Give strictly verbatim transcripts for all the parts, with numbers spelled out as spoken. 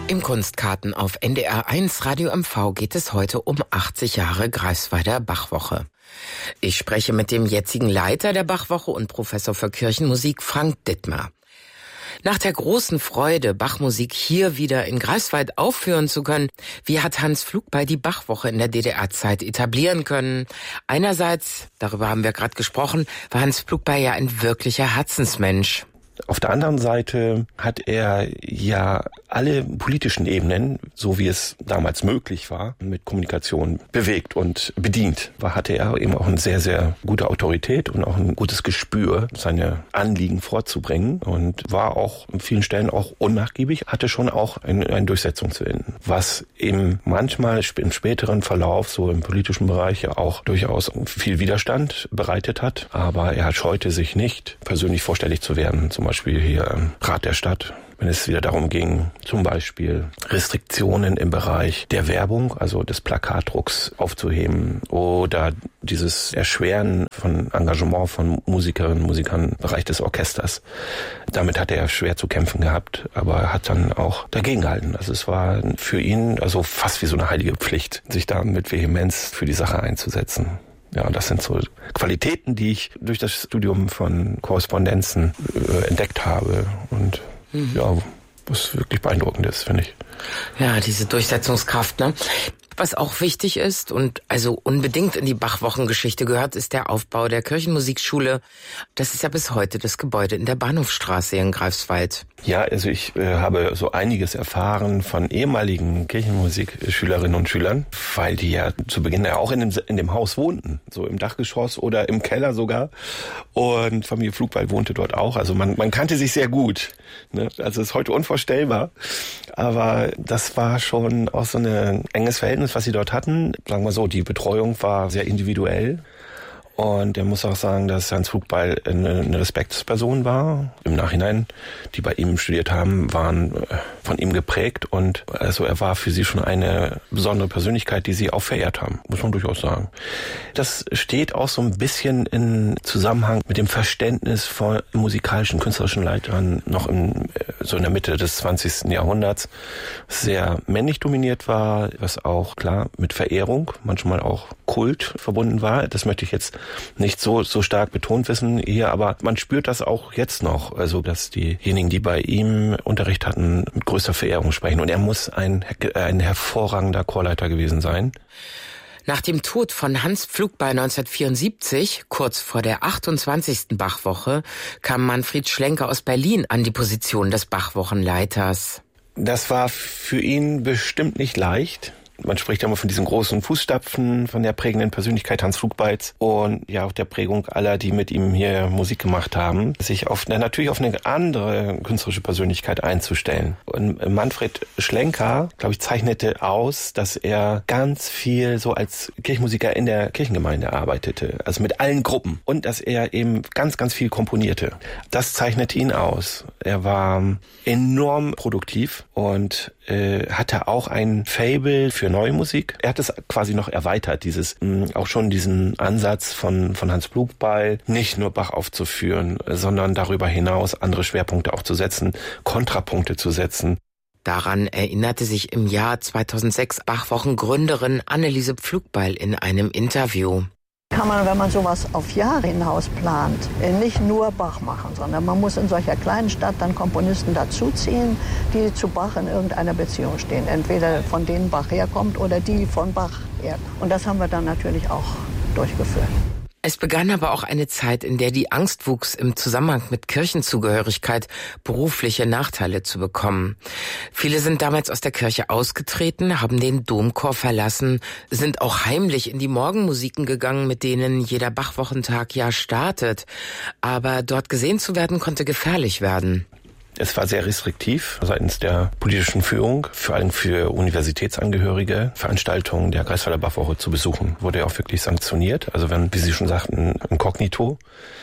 Im Kunstkarten auf N D R eins Radio M V geht es heute um achtzig Jahre Greifswalder Bachwoche. Ich spreche mit dem jetzigen Leiter der Bachwoche und Professor für Kirchenmusik Frank Dittmer. Nach der großen Freude, Bachmusik hier wieder in Greifswald aufführen zu können, wie hat Hans Pflugbeil die Bachwoche in der D D R-Zeit etablieren können? Einerseits, darüber haben wir gerade gesprochen, war Hans Pflugbeil ja ein wirklicher Herzensmensch. Auf der anderen Seite hat er ja alle politischen Ebenen, so wie es damals möglich war, mit Kommunikation bewegt und bedient. Da hatte er eben auch eine sehr, sehr gute Autorität und auch ein gutes Gespür, seine Anliegen vorzubringen und war auch an vielen Stellen auch unnachgiebig, hatte schon auch einen Durchsetzungswillen, was eben manchmal im späteren Verlauf, so im politischen Bereich, ja auch durchaus viel Widerstand bereitet hat. Aber er scheute sich nicht, persönlich vorstellig zu werden, zum Beispiel hier im Rat der Stadt, wenn es wieder darum ging, zum Beispiel Restriktionen im Bereich der Werbung, also des Plakatdrucks aufzuheben oder dieses Erschweren von Engagement von Musikerinnen und Musikern im Bereich des Orchesters. Damit hat er schwer zu kämpfen gehabt, aber er hat dann auch dagegen gehalten. Also es war für ihn also fast wie so eine heilige Pflicht, sich da mit Vehemenz für die Sache einzusetzen. Ja, und das sind so Qualitäten, die ich durch das Studium von Korrespondenzen äh, entdeckt habe und mhm. ja, was wirklich beeindruckend ist, finde ich. Ja, diese Durchsetzungskraft, ne? Was auch wichtig ist und also unbedingt in die Bachwochengeschichte gehört, ist der Aufbau der Kirchenmusikschule. Das ist ja bis heute das Gebäude in der Bahnhofstraße in Greifswald. Ja, also ich äh, habe so einiges erfahren von ehemaligen Kirchenmusikschülerinnen und Schülern, weil die ja zu Beginn ja auch in dem, in dem Haus wohnten, so im Dachgeschoss oder im Keller sogar. Und Familie Pflugbeil wohnte dort auch. Also man, man kannte sich sehr gut. Ne? Also es ist heute unvorstellbar. Aber das war schon auch so ein enges Verhältnis, was sie dort hatten. Sagen wir so, die Betreuung war sehr individuell. Und er muss auch sagen, dass Hans Pflugbeil eine, eine Respektsperson war. Im Nachhinein, die bei ihm studiert haben, waren von ihm geprägt. Und also er war für sie schon eine besondere Persönlichkeit, die sie auch verehrt haben, muss man durchaus sagen. Das steht auch so ein bisschen in Zusammenhang mit dem Verständnis von musikalischen, künstlerischen Leitern noch in, so in der Mitte des zwanzigsten Jahrhunderts. Sehr männlich dominiert war, was auch klar mit Verehrung, manchmal auch Kult verbunden war. Das möchte ich jetzt nicht so so stark betont wissen hier, aber man spürt das auch jetzt noch, also dass diejenigen, die bei ihm Unterricht hatten, mit größter Verehrung sprechen. Und er muss ein, ein hervorragender Chorleiter gewesen sein. Nach dem Tod von Hans Pflugbeil neunzehnhundertvierundsiebzig, kurz vor der achtundzwanzigsten Bachwoche, kam Manfred Schlenker aus Berlin an die Position des Bachwochenleiters. Das war für ihn bestimmt nicht leicht. Man spricht ja immer von diesen großen Fußstapfen, von der prägenden Persönlichkeit Hans Pflugbeils und ja auch der Prägung aller, die mit ihm hier Musik gemacht haben, sich auf na, natürlich auf eine andere künstlerische Persönlichkeit einzustellen. Und Manfred Schlenker, glaube ich, zeichnete aus, dass er ganz viel so als Kirchenmusiker in der Kirchengemeinde arbeitete, also mit allen Gruppen und dass er eben ganz, ganz viel komponierte. Das zeichnete ihn aus. Er war enorm produktiv und äh, hatte auch ein Faible für neue Musik. Er hat es quasi noch erweitert, dieses mh, auch schon diesen Ansatz von von Hans Pflugbeil, nicht nur Bach aufzuführen, sondern darüber hinaus andere Schwerpunkte auch zu setzen, Kontrapunkte zu setzen. Daran erinnerte sich im Jahr zweitausendsechs Bachwochengründerin Anneliese Pflugbeil in einem Interview. Kann man, wenn man sowas auf Jahre hinaus plant, nicht nur Bach machen, sondern man muss in solcher kleinen Stadt dann Komponisten dazuziehen, die zu Bach in irgendeiner Beziehung stehen. Entweder von denen Bach herkommt oder die von Bach herkommen. Und das haben wir dann natürlich auch durchgeführt. Es begann aber auch eine Zeit, in der die Angst wuchs, im Zusammenhang mit Kirchenzugehörigkeit berufliche Nachteile zu bekommen. Viele sind damals aus der Kirche ausgetreten, haben den Domchor verlassen, sind auch heimlich in die Morgenmusiken gegangen, mit denen jeder Bachwochentag ja startet. Aber dort gesehen zu werden, konnte gefährlich werden. Es war sehr restriktiv seitens der politischen Führung, vor allem für Universitätsangehörige, Veranstaltungen der Greifswalder Bachwoche zu besuchen. Wurde ja auch wirklich sanktioniert. Also wenn, wie Sie schon sagten, inkognito.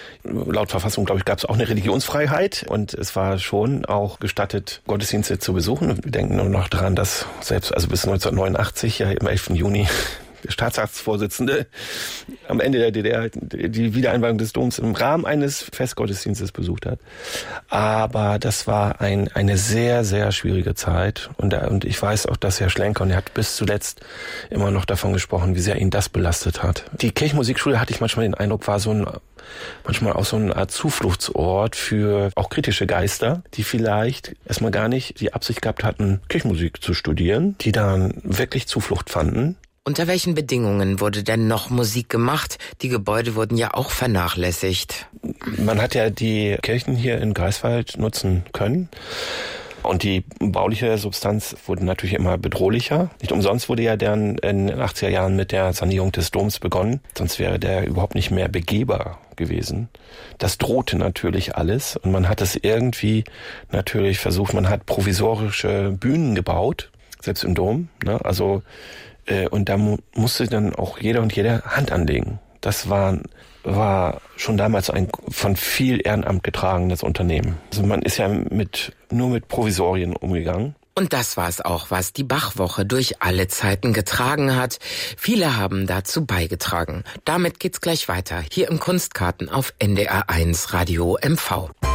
Laut Verfassung, glaube ich, gab es auch eine Religionsfreiheit und es war schon auch gestattet, Gottesdienste zu besuchen. Und wir denken nur noch daran, dass selbst also bis neunzehnhundertneunundachtzig, ja im elften Juni, Staatsratsvorsitzende am Ende der D D R die Wiedereinweihung des Doms im Rahmen eines Festgottesdienstes besucht hat. Aber das war ein, eine sehr, sehr schwierige Zeit. Und, und ich weiß auch, dass Herr Schlenker, und er hat bis zuletzt immer noch davon gesprochen, wie sehr ihn das belastet hat. Die Kirchenmusikschule, hatte ich manchmal den Eindruck, war so ein, manchmal auch so eine Art Zufluchtsort für auch kritische Geister, die vielleicht erstmal gar nicht die Absicht gehabt hatten, Kirchenmusik zu studieren, die dann wirklich Zuflucht fanden. Unter welchen Bedingungen wurde denn noch Musik gemacht? Die Gebäude wurden ja auch vernachlässigt. Man hat ja die Kirchen hier in Greifswald nutzen können. Und die bauliche Substanz wurde natürlich immer bedrohlicher. Nicht umsonst wurde ja dann in den achtziger Jahren mit der Sanierung des Doms begonnen. Sonst wäre der überhaupt nicht mehr begehbar gewesen. Das drohte natürlich alles. Und man hat es irgendwie natürlich versucht. Man hat provisorische Bühnen gebaut, selbst im Dom. Ne? Also, äh, und da mu- musste dann auch jeder und jede Hand anlegen. Das war, war schon damals ein von viel Ehrenamt getragenes Unternehmen. Also man ist ja mit, nur mit Provisorien umgegangen. Und das war es auch, was die Bachwoche durch alle Zeiten getragen hat. Viele haben dazu beigetragen. Damit geht's gleich weiter, hier im Kunstkarten auf N D R eins Radio M V.